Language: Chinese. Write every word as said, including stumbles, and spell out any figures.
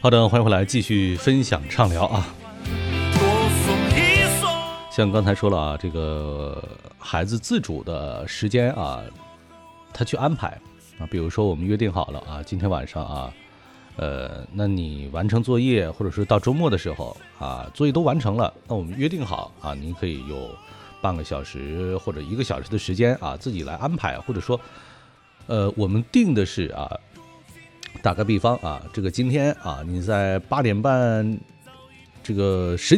好的，欢迎回来继续分享畅聊啊。像刚才说了啊，这个孩子自主的时间啊，他去安排啊，比如说我们约定好了啊，今天晚上啊，呃，那你完成作业，或者是到周末的时候啊，作业都完成了，那我们约定好啊，您可以有半个小时或者一个小时的时间啊，自己来安排，或者说，呃，我们定的是啊。打个比方啊，这个今天啊，你在八点半，这个十